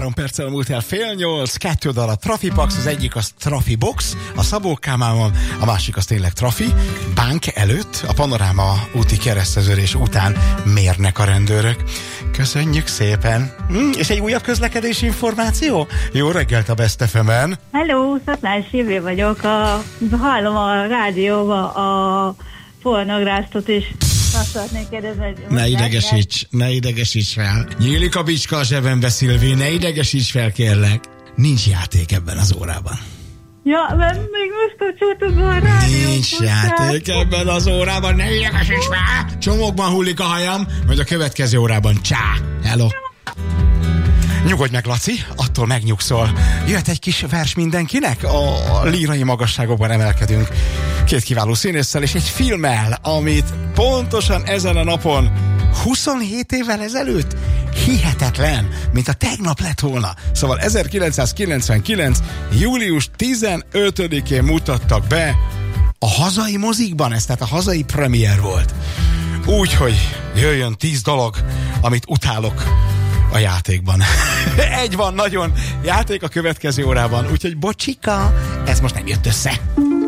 3 perccel múlt el 7:30, 2 dal a Trafipax, az egyik az Trafibox, a Szabó Kálmán, a másik az tényleg Trafi. Bank előtt, a Panoráma úti kereszteződés után mérnek a rendőrök. Köszönjük szépen! És egy újabb közlekedési információ? Jó reggelt a Best FM-en! Hello, Szatnás Ilvi vagyok. Hallom a rádióban a pornográsztot is. Azt szeretnék kérdezni, hogy... Ne idegesíts fel. Nyílik a bicska a zsebembe, Szilvi, ne idegesíts fel, kérlek. Nincs játék ebben az órában. Ja, mert még most kapcsoltuk a rádiót. Nincs játék ebben az órában, ne idegesíts fel. Csomókban hullik a hajam, majd a következő órában csá. Hello. Nyugodj meg, Laci, attól megnyugszol. Jöhet egy kis vers mindenkinek? A lírai magasságokban emelkedünk. 2 kiváló színésszel és egy filmmel, amit pontosan ezen a napon 27 évvel ezelőtt hihetetlen, mint a tegnap lett volna. Szóval 1999. július 15-én mutattak be a hazai mozikban, ez tehát a hazai premier volt. Úgyhogy jöjjön 10 dolog, amit utálok a játékban. Egy van nagyon játék a következő órában, úgyhogy bocsika, ez most nem jött össze.